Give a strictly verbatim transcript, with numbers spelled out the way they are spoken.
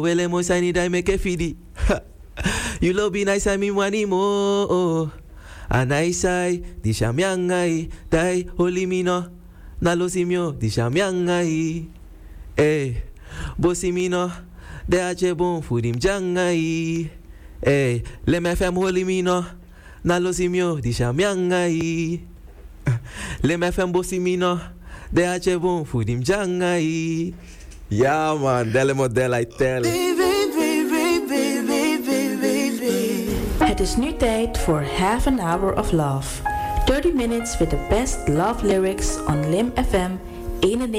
Wele mo sai ni dai me ke fidi. You lobby nice I mean money mo. Anai sai di shamyangai dai holimino. Na lo simio di shamyangai. Eh, bosimino de ache bon fudim jangai. Eh, le me fem holimino. Na lo simio di shamyangai. Le me fem bosimino de ache bon fudim jangai. Ja man, delle model I tell. Het is nu tijd voor Half an Hour of Love. thirty minutes with the best love lyrics on Lim F M